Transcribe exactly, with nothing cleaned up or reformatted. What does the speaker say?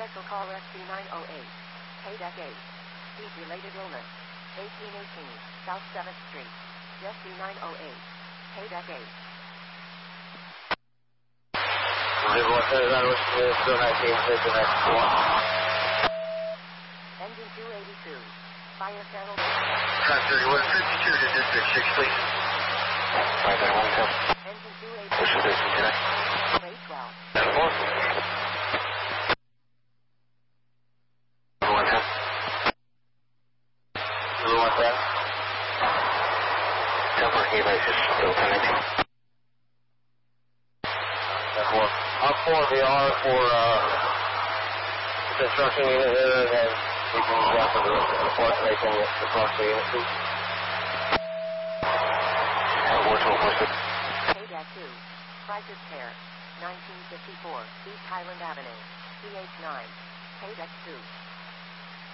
Special call S C nine oh eight. K-Deck eight. Speed-related illness. eighteen eighteen, South seventh Street. S C nine oh eight. K-Deck eight. Engine two eighty-two. Fire channel. Transfer one fifty-two to District six, please. Engine two eighty-two. Rate twelve. Still connecting. I'll forward the R for uh, construction unit here, and then we can drop the report making it across the unit, please. K-Deck two. Crisis Care. nineteen fifty-four, East Highland Avenue. C H nine. K-Deck two.